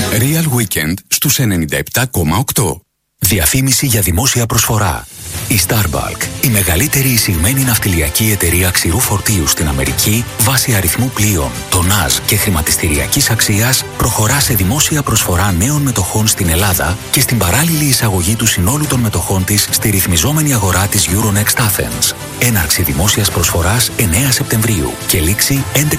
Real Weekend στους 97,8. Διαφήμιση για δημόσια προσφορά. Η Starbulk, η μεγαλύτερη εισηγμένη ναυτιλιακή εταιρεία ξηρού φορτίου στην Αμερική, βάσει αριθμού πλοίων, τονάζ και χρηματιστηριακής αξίας, προχωρά σε δημόσια προσφορά νέων μετοχών στην Ελλάδα και στην παράλληλη εισαγωγή του συνόλου των μετοχών της στη ρυθμιζόμενη αγορά της Euronext Athens. Έναρξη δημόσιας προσφοράς 9 Σεπτεμβρίου και λήξη 11